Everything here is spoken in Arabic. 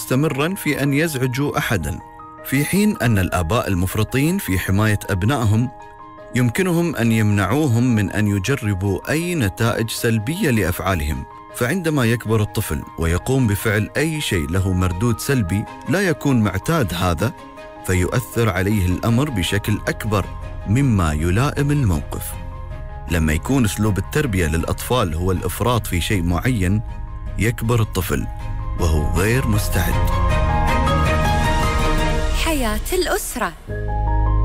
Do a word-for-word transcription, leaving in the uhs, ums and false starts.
مستمراً في أن يزعجوا أحداً، في حين أن الآباء المفرطين في حماية أبنائهم يمكنهم أن يمنعوهم من أن يجربوا أي نتائج سلبية لأفعالهم. فعندما يكبر الطفل ويقوم بفعل أي شيء له مردود سلبي لا يكون معتاد هذا، فيؤثر عليه الأمر بشكل أكبر مما يلائم الموقف. لما يكون أسلوب التربية للأطفال هو الإفراط في شيء معين، يكبر الطفل وهو غير مستعد. حياة الأسرة.